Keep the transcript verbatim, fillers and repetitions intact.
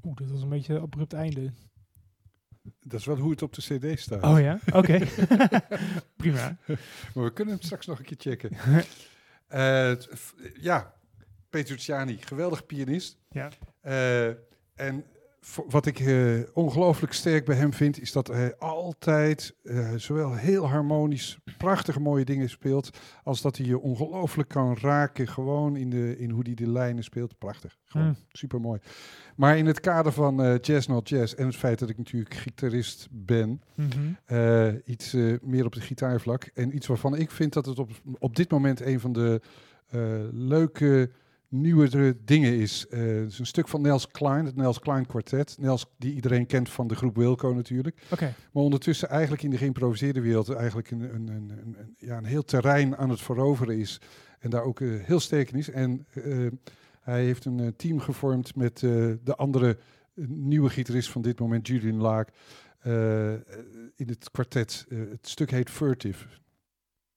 Oeh, dat was een beetje een abrupt einde. Dat is wel hoe het op de cd staat. Oh ja? Oké. Okay. Prima. Maar we kunnen hem straks nog een keer checken. uh, f- ja, Petrucciani, geweldig pianist. Ja. Uh, en v- wat ik uh, ongelooflijk sterk bij hem vind, is dat hij altijd uh, zowel heel harmonisch, prachtige mooie dingen speelt, als dat hij je ongelooflijk kan raken, gewoon in, de, in hoe hij de lijnen speelt. Prachtig. Gewoon mm. super mooi. Maar in het kader van uh, Jazz Not Jazz en het feit dat ik natuurlijk gitarist ben, Mm-hmm. uh, iets uh, meer op de gitaarvlak en iets waarvan ik vind dat het op, op dit moment een van de uh, leuke nieuwere dingen is. Uh, het is een stuk van Nels Cline, het Nels Cline Quartet. Nels, die iedereen kent van de groep Wilco natuurlijk. Okay. Maar ondertussen eigenlijk in de geïmproviseerde wereld eigenlijk een, een, een, een, een, ja, een heel terrein aan het veroveren is. En daar ook uh, heel sterk in is. En uh, hij heeft een uh, team gevormd met uh, de andere uh, nieuwe gitarist van dit moment, Julian Laak. Uh, in het kwartet. Uh, het stuk heet Furtive.